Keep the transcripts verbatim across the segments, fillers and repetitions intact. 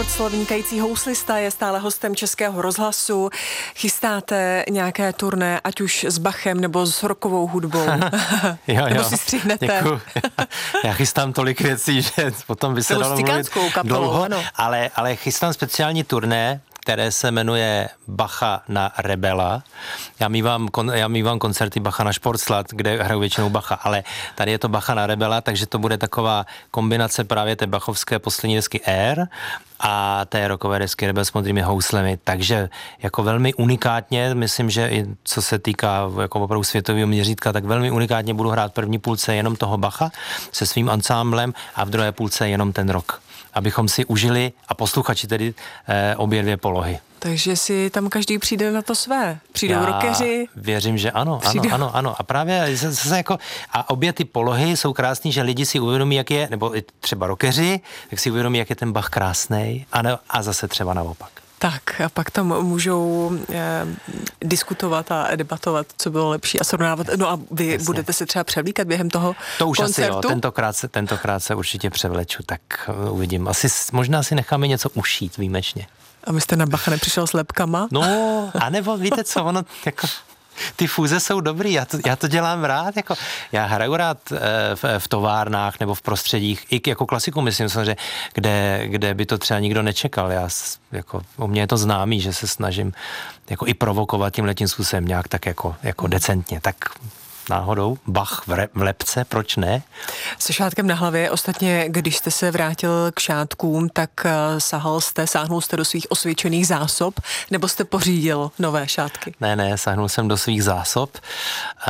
Šporcl, vynikající houslista, je stále hostem Českého rozhlasu. Chystáte nějaké turné, ať už s Bachem nebo s rockovou hudbou? jo, nebo jo. si stříhnete? Děkuju. Já chystám tolik věcí, že potom by se nebo dalo mluvit dlouho, ano. ale, ale chystám speciální turné, které se jmenuje Bacha na Rebela. Já mívám, já mívám koncerty Bacha na Šporcla, kde hraju většinou Bacha, ale tady je to Bacha na Rebela, takže to bude taková kombinace právě té bachovské poslední desky Air a té rockové desky Rebel s modrými houslemi. Takže jako velmi unikátně, myslím, že i co se týká jako opravdu světového měřítka, tak velmi unikátně budu hrát první půlce jenom toho Bacha se svým ansámblem a v druhé půlce jenom ten rock, abychom si užili a posluchači tedy eh, obě dvě polohy. Takže si tam každý přijde na to své. Přijdou Já rockeři. Věřím, že ano, ano, Přijdou. ano, ano. A právě zase jako, a obě ty polohy jsou krásný, že lidi si uvědomí, jak je, nebo i třeba rockeři, tak si uvědomí, jak je ten Bach krásnej, a, ne, a zase třeba naopak. Tak a pak tam můžou eh, diskutovat a debatovat, co bylo lepší a srovnávat. No a vy Jasně. budete se třeba převlíkat během toho To už koncertu? asi jo, tentokrát se, tentokrát se určitě převleču, tak uvidím. Asi možná si necháme něco ušít výjimečně. A vy jste na Bacha nepřišel s lepkama? No, anebo víte co, ono jako... Ty fúze jsou dobrý, já to, já to dělám rád, jako já hraju rád e, v, v továrnách nebo v prostředích, i jako klasiku myslím samozřejmě, kde, kde by to třeba nikdo nečekal. Já, jako, u mě je to známý, že se snažím jako i provokovat tímhletím způsobem nějak tak jako, jako decentně, tak náhodou Bach v, re, v lepce, proč ne? Se šátkem na hlavě, ostatně, když jste se vrátil k šátkům, tak sahal jste, sáhnul jste do svých osvědčených zásob, nebo jste pořídil nové šátky? Ne, ne, sáhnul jsem do svých zásob. E,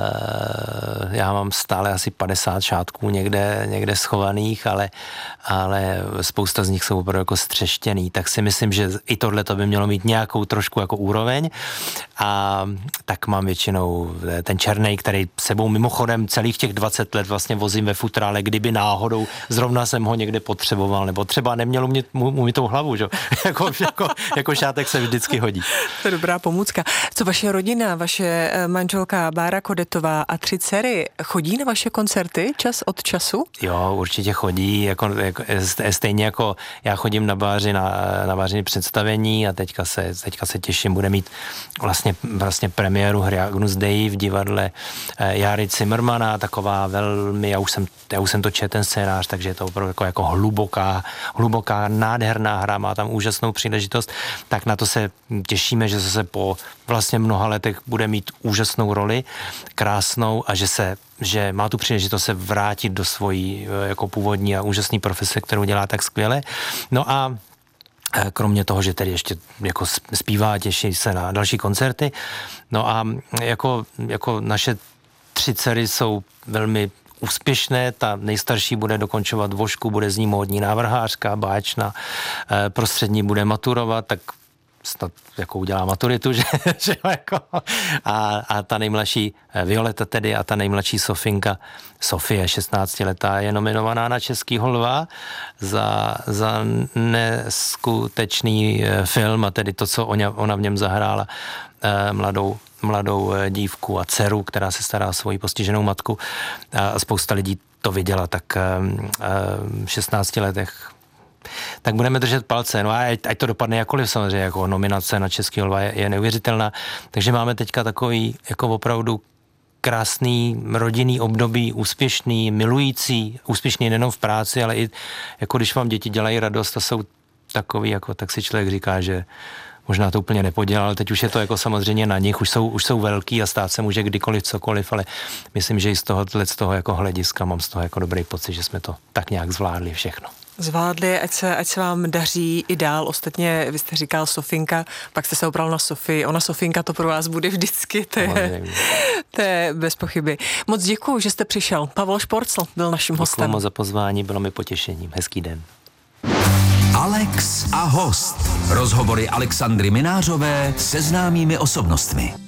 já mám stále asi padesát šátků někde, někde schovaných, ale, ale spousta z nich jsou opravdu jako střeštěný, tak si myslím, že i tohle to by mělo mít nějakou trošku jako úroveň a tak mám většinou ten černej, který sebou mimochodem celých těch dvacet let vlastně vozím ve futrále, kdyby náhodou zrovna jsem ho někde potřeboval, nebo třeba neměl umět, umít tou hlavu, že? jako, jako, jako šátek se vždycky hodí. To je dobrá pomůcka. Co vaše rodina, vaše manželka Bára Kodetová a tři dcery chodí na vaše koncerty čas od času? Jo, určitě chodí, jako, jako, stejně jako já chodím na Báři na, na Bářiny představení a teďka se, teďka se těším, bude mít vlastně, vlastně premiéru hry Agnus Dei v divadle Járy Cimrmana, taková velmi, já už jsem, já už jsem to četl ten scénář, takže je to opravdu jako, jako hluboká, hluboká, nádherná hra, má tam úžasnou příležitost, tak na to se těšíme, že se po vlastně mnoha letech bude mít úžasnou roli, krásnou a že se, že má tu příležitost se vrátit do svojí jako původní a úžasný profese, kterou dělá tak skvěle. No a kromě toho, že tedy ještě jako zpívá a těší se na další koncerty. No a jako, jako naše tři dcery jsou velmi úspěšné, ta nejstarší bude dokončovat vošku, bude z ní módní návrhářka, báječná, prostřední bude maturovat, tak snad jako udělá maturitu, že, že jako a, a ta nejmladší Violeta tedy a ta nejmladší Sofinka, Sofie, šestnáctiletá, je nominovaná na Českýho lva za, za neskutečný film a tedy to, co ona, ona v něm zahrála, eh, mladou, mladou dívku a dceru, která se stará o svoji postiženou matku a spousta lidí to viděla, tak eh, v šestnácti letech. Tak budeme držet palce, no a ať, ať to dopadne jakkoliv, samozřejmě, jako nominace na Český lva je, je neuvěřitelná, takže máme teďka takový jako opravdu krásný rodinný období, úspěšný, milující, úspěšný nejenom v práci, ale i jako když vám děti dělají radost a jsou takový, jako tak si člověk říká, že možná to úplně nepodělal, teď už je to jako samozřejmě na nich, už jsou, už jsou velký a stát se může kdykoliv cokoliv, ale myslím, že i z toho, z toho jako hlediska mám z toho jako dobrý pocit, že jsme to tak nějak zvládli všechno. Zvládli, ať se, ať se vám daří i dál. Ostatně, vy jste říkal Sofinka, pak jste se opral na Sofii. Ona Sofinka to pro vás bude vždycky, to je, to je bez pochyby. Moc děkuju, že jste přišel. Pavel Šporcl byl naším hostem. Děkuju moc za pozvání, bylo mi potěšením. Hezký den. Alex a host. Rozhovory Alexandry Minářové se známými osobnostmi.